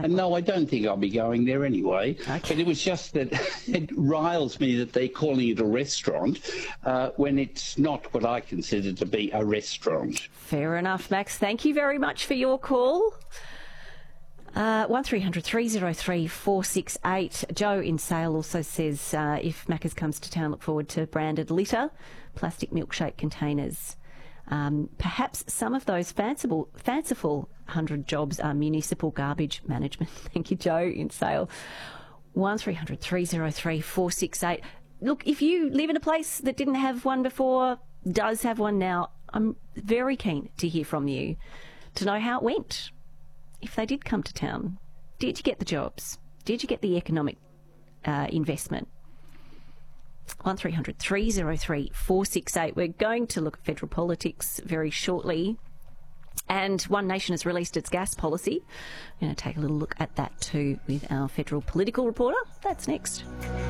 And no, I don't think I'll be going there anyway. Okay. But it was just that it riles me that they're calling it a restaurant when it's not what I consider to be a restaurant. Fair enough, Max. Thank you very much for your call. 1300 303 468. Joe in Sale also says if Macca's comes to town, look forward to branded litter, plastic milkshake containers. Perhaps some of those fanciful 100 jobs are municipal garbage management. Thank you, Joe in Sale. 1300 303 468. Look, if you live in a place that didn't have one before, does have one now, I'm very keen to hear from you, to know how it went. If they did come to town, did you get the jobs? Did you get the economic investment? 1300 303 468. We're going to look at federal politics very shortly. And One Nation has released its gas policy. We're going to take a little look at that too with our federal political reporter. That's next.